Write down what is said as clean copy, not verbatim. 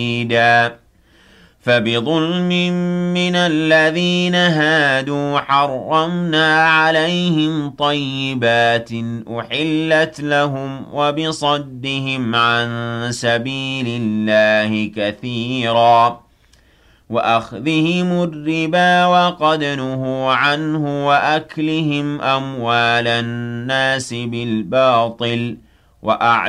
فبظلم من الذين هادوا حرمنا عليهم طيبات أحلت لهم وبصدهم عن سبيل الله كثيرا وأخذهم الربا وقد نهوا عنه وأكلهم أموال الناس بالباطل